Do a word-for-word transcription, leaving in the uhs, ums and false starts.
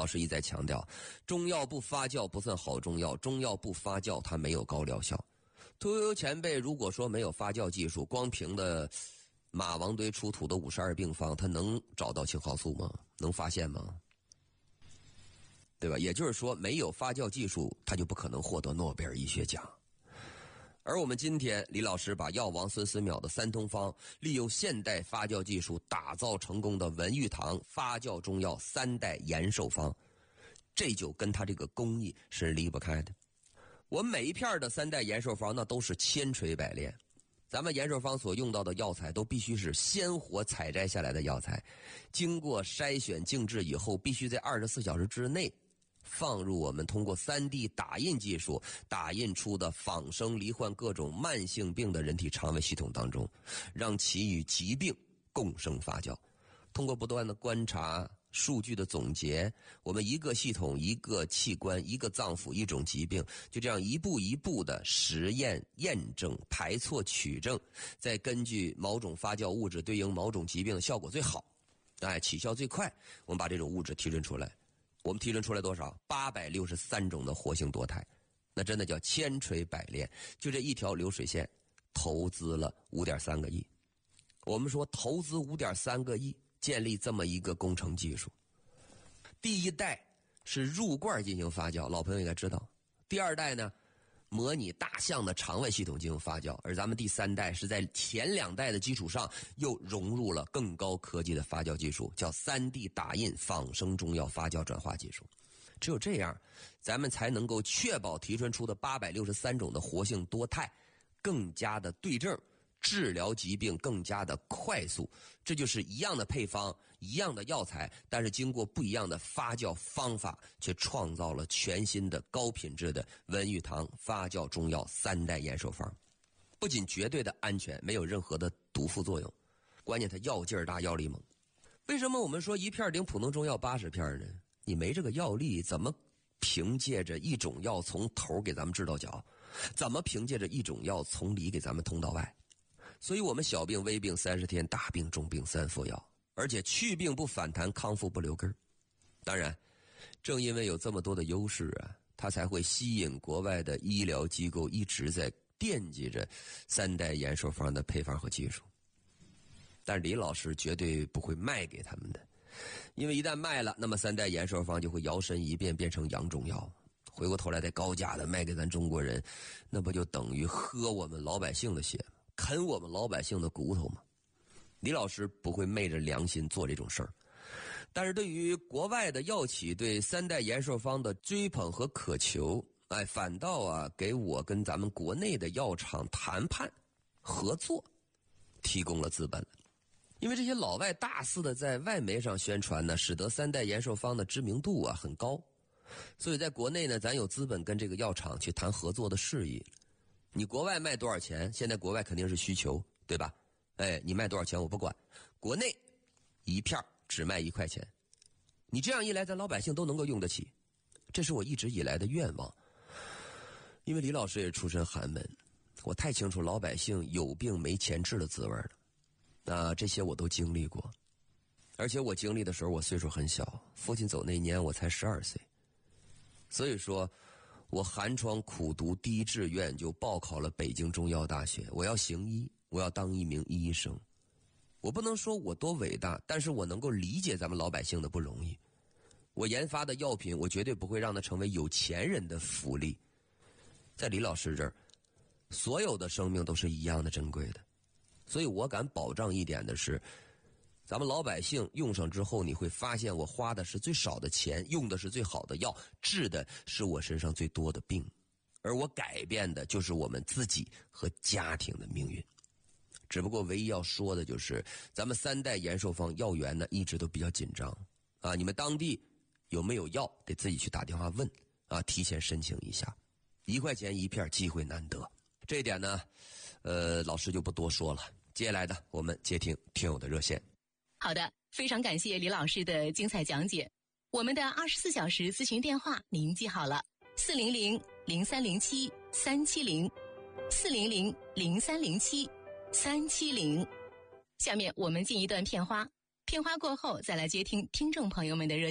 老师一再强调，中药不发酵不算好中药，中药不发酵它没有高疗效。屠呦呦前辈如果说没有发酵技术，光凭的马王堆出土的五十二病方，他能找到青蒿素吗？能发现吗？对吧？也就是说，没有发酵技术，他就不可能获得诺贝尔医学奖。而我们今天李老师把药王孙思邈的三通方利用现代发酵技术打造成功的文玉堂发酵中药三代延寿方，这就跟他这个工艺是离不开的。我们每一片的三代延寿方那都是千锤百炼，咱们延寿方所用到的药材都必须是鲜活采摘下来的药材，经过筛选静置以后，必须在二十四小时之内放入我们通过 三 D 打印技术打印出的仿生罹患各种慢性病的人体肠胃系统当中，让其与疾病共生发酵。通过不断的观察数据的总结，我们一个系统一个器官一个脏腑一种疾病，就这样一步一步的实验验证排错取证，再根据某种发酵物质对应某种疾病的效果最好，哎，起效最快，我们把这种物质提纯出来。我们提纯出来多少？八百六十三种的活性多肽，那真的叫千锤百炼。就这一条流水线，投资了五点三个亿。我们说投资五点三个亿，建立这么一个工程技术。第一代是入罐进行发酵，老朋友应该知道。第二代呢，模拟大象的肠胃系统进行发酵，而咱们第三代是在前两代的基础上又融入了更高科技的发酵技术，叫 三 D 打印仿生中药发酵转化技术。只有这样，咱们才能够确保提纯出的八百六十三种的活性多肽更加的对症，治疗疾病更加的快速。这就是一样的配方，一样的药材，但是经过不一样的发酵方法，却创造了全新的高品质的文玉堂发酵中药三代延寿方。不仅绝对的安全，没有任何的毒副作用，关键它药劲儿大，药力猛。为什么我们说一片顶普通中药八十片呢？你没这个药力，怎么凭借着一种药从头给咱们治到脚？怎么凭借着一种药从里给咱们通到外？所以我们小病微病三十天，大病重病三服药，而且去病不反弹，康复不留根。当然，正因为有这么多的优势啊，它才会吸引国外的医疗机构一直在惦记着三代延寿方的配方和技术。但是李老师绝对不会卖给他们的，因为一旦卖了，那么三代延寿方就会摇身一变变成洋中药，回过头来再高价的卖给咱中国人，那不就等于喝我们老百姓的血吗？啃我们老百姓的骨头吗？李老师不会昧着良心做这种事儿。但是对于国外的药企对三代延寿方的追捧和渴求，哎，反倒啊给我跟咱们国内的药厂谈判合作提供了资本了。因为这些老外大肆的在外媒上宣传呢，使得三代延寿方的知名度啊很高，所以在国内呢，咱有资本跟这个药厂去谈合作的事宜。你国外卖多少钱？现在国外肯定是需求，对吧？哎，你卖多少钱我不管，国内一片只卖一块钱。你这样一来，咱老百姓都能够用得起，这是我一直以来的愿望。因为李老师也出身寒门，我太清楚老百姓有病没钱治的滋味了。那这些我都经历过，而且我经历的时候我岁数很小，父亲走那年我才十二岁。所以说我寒窗苦读，第一志愿就报考了北京中药大学，我要行医，我要当一名医生。我不能说我多伟大，但是我能够理解咱们老百姓的不容易。我研发的药品，我绝对不会让它成为有钱人的福利。在李老师这儿，所有的生命都是一样的珍贵的。所以我敢保障一点的是，咱们老百姓用上之后，你会发现我花的是最少的钱，用的是最好的药，治的是我身上最多的病，而我改变的就是我们自己和家庭的命运。只不过唯一要说的就是，咱们三代延寿方药源呢一直都比较紧张啊，你们当地有没有药得自己去打电话问啊，提前申请一下，一块钱一片，机会难得。这一点呢，呃，老师就不多说了。接下来的我们接听听友的热线。 好的，非常感谢李老师的精彩讲解。我们的二十四小时咨询电话您记好了：四零零零三零七三七零，四零零零三零七三七零。下面我们进一段片花，片花过后再来接听听众朋友们的热线。